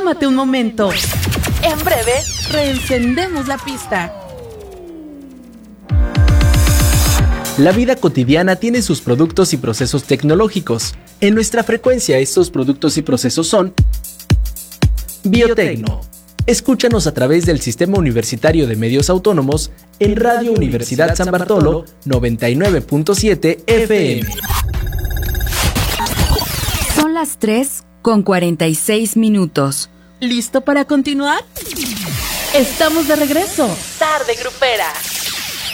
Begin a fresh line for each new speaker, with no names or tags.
tómate un momento. En breve, reencendemos la pista.
La vida cotidiana tiene sus productos y procesos tecnológicos. En nuestra frecuencia, estos productos y procesos son Biotecno. Escúchanos a través del Sistema Universitario de Medios Autónomos en Radio Universidad San Bartolo 99.7 FM.
Son las 3:46.
¿Listo para continuar? Estamos de regreso. Tarde Grupera.